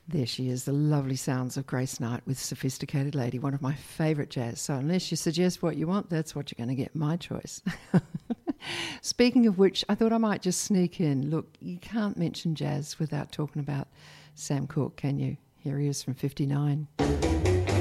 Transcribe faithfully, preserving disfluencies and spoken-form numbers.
There she is, the lovely sounds of Grace Knight with Sophisticated Lady, one of my favourite jazz. So unless you suggest what you want, that's what you're going to get, my choice. Speaking of which, I thought I might just sneak in. Look, you can't mention jazz without talking about Sam Cooke, can you? Here he is from fifty-nine.